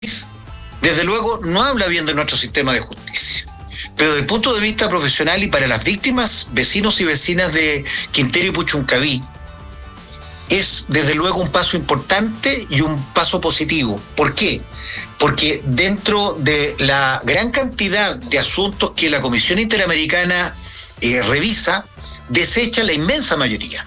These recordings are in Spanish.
desde luego no habla bien de nuestro sistema de justicia. Pero desde el punto de vista profesional y para las víctimas, vecinos y vecinas de Quintero y Puchuncaví, es desde luego un paso importante y un paso positivo. ¿Por qué? Porque dentro de la gran cantidad de asuntos que la Comisión Interamericana revisa, desecha la inmensa mayoría.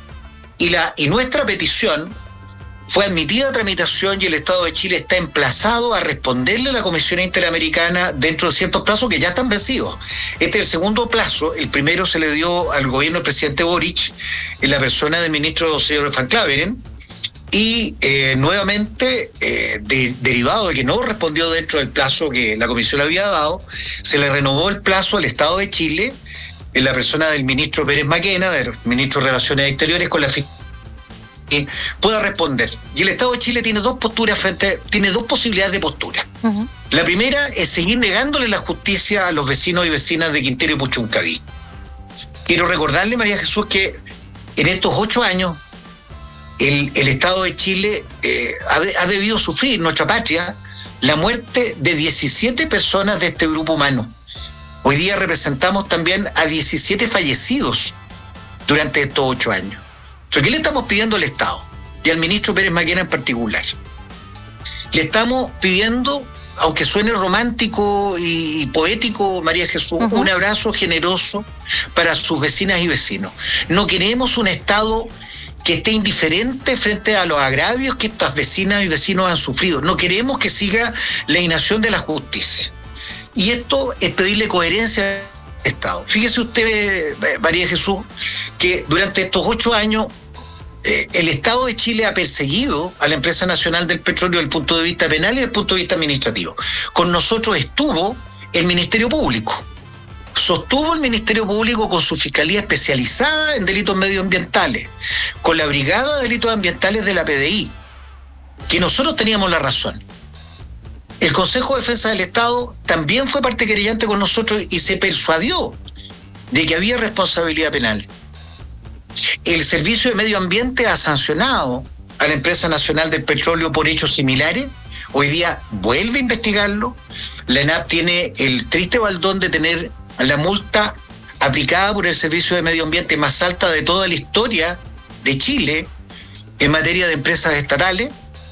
Y nuestra petición fue admitida a tramitación y el Estado de Chile está emplazado a responderle a la Comisión Interamericana dentro de ciertos plazos que ya están vencidos. Este es el segundo plazo. El primero se le dio al gobierno del presidente Boric en la persona del ministro señor Van Claveren y nuevamente, derivado de que no respondió dentro del plazo que la Comisión le había dado, se le renovó el plazo al Estado de Chile en la persona del ministro Pérez Maquena, del ministro de Relaciones Exteriores, con la que pueda responder. Y el Estado de Chile tiene dos posibilidades de postura. Uh-huh. La primera es seguir negándole la justicia a los vecinos y vecinas de Quintero y Puchuncaví. Quiero recordarle, María Jesús, que en estos 8 años el Estado de Chile ha debido sufrir, nuestra patria, la muerte de 17 personas de este grupo humano. Hoy día representamos también a 17 fallecidos durante estos 8 años. ¿Qué le estamos pidiendo al Estado? Y al ministro Pérez Maquena en particular. Le estamos pidiendo, aunque suene romántico y poético, María Jesús, uh-huh, un abrazo generoso para sus vecinas y vecinos. No queremos un Estado que esté indiferente frente a los agravios que estas vecinas y vecinos han sufrido. No queremos que siga la inacción de la justicia. Y esto es pedirle coherencia al Estado. Fíjese usted, María Jesús, que durante estos 8 años el Estado de Chile ha perseguido a la Empresa Nacional del Petróleo desde el punto de vista penal y desde el punto de vista administrativo. Con nosotros estuvo el Ministerio Público. Sostuvo el Ministerio Público con su Fiscalía especializada en delitos medioambientales, con la Brigada de Delitos Ambientales de la PDI, que nosotros teníamos la razón. El Consejo de Defensa del Estado también fue parte querellante con nosotros y se persuadió de que había responsabilidad penal. El Servicio de Medio Ambiente ha sancionado a la Empresa Nacional del Petróleo por hechos similares. Hoy día vuelve a investigarlo. La ENAP tiene el triste baldón de tener la multa aplicada por el Servicio de Medio Ambiente más alta de toda la historia de Chile en materia de empresas estatales.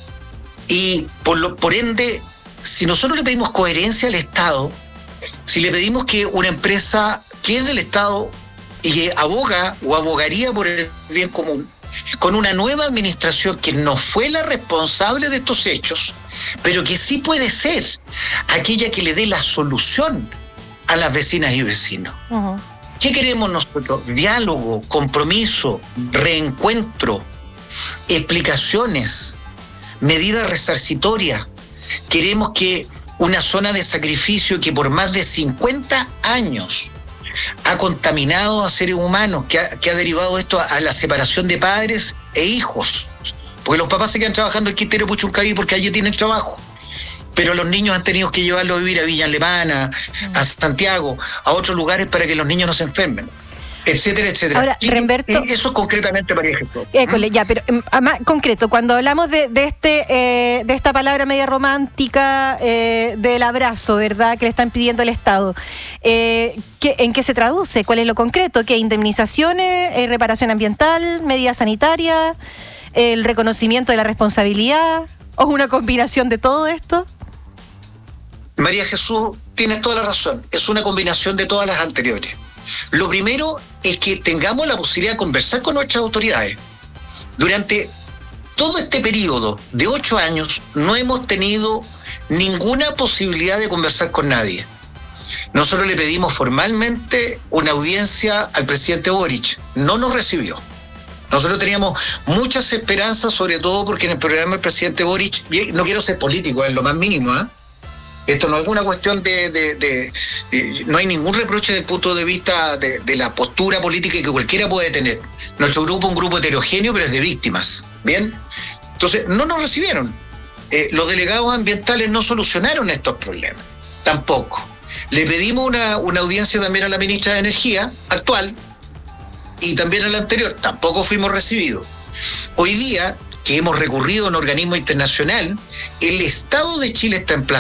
Y por ende, si nosotros le pedimos coherencia al Estado, si le pedimos que una empresa que es del Estado y que aboga o abogaría por el bien común, con una nueva administración que no fue la responsable de estos hechos, pero que sí puede ser aquella que le dé la solución a las vecinas y vecinos. Uh-huh. ¿Qué queremos nosotros? Diálogo, compromiso, reencuentro, explicaciones, medidas resarcitorias. Queremos que una zona de sacrificio que por más de 50 años ha contaminado a seres humanos, que ha derivado esto a la separación de padres e hijos. Porque los papás se quedan trabajando en Quintero Puchuncaví porque allí tienen trabajo. Pero los niños han tenido que llevarlos a vivir a Villa Alemana, a Santiago, a otros lugares para que los niños no se enfermen, etcétera, etcétera. Ahora, Remberto, eso concretamente, María Jesús. Ya, pero más concreto, cuando hablamos de esta palabra media romántica del abrazo, ¿verdad?, que le están pidiendo al Estado, ¿en qué se traduce? ¿Cuál es lo concreto? ¿Qué indemnizaciones, reparación ambiental, medidas sanitarias, el reconocimiento de la responsabilidad, o una combinación de todo esto? María Jesús, tienes toda la razón. Es una combinación de todas las anteriores. Lo primero es que tengamos la posibilidad de conversar con nuestras autoridades. Durante todo este periodo de 8 años no hemos tenido ninguna posibilidad de conversar con nadie. Nosotros le pedimos formalmente una audiencia al presidente Boric. No nos recibió. Nosotros teníamos muchas esperanzas, sobre todo porque en el programa del presidente Boric, no quiero ser político en lo más mínimo, ¿eh? Esto no es una cuestión no hay ningún reproche desde el punto de vista de la postura política que cualquiera puede tener. Nuestro grupo es un grupo heterogéneo, pero es de víctimas, ¿bien? Entonces, no nos recibieron. Los delegados ambientales no solucionaron estos problemas, tampoco. Le pedimos una audiencia también a la ministra de Energía actual y también a la anterior, tampoco fuimos recibidos. Hoy día que hemos recurrido a un organismo internacional, el Estado de Chile está